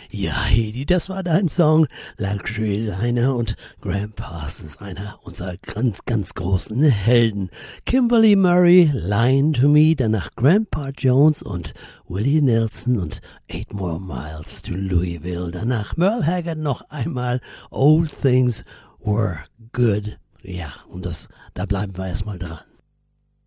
Ja, Hedi, das war dein Song. Luxury Liner und Graham Parsons, einer unserer ganz, ganz großen Helden. Kimberly Murray, Lying to Me, danach Grandpa Jones und Willie Nelson und 8 More Miles to Louisville. Danach Merle Haggard noch einmal Old Things Were Good. Ja, und da bleiben wir erstmal dran.